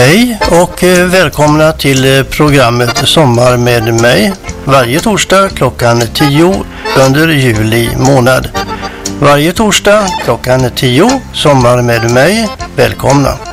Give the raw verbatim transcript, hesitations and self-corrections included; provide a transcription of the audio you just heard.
Hej och välkomna till programmet Sommar med mig varje torsdag klockan tio under juli månad. Varje torsdag klockan tio, Sommar med mig. Välkomna!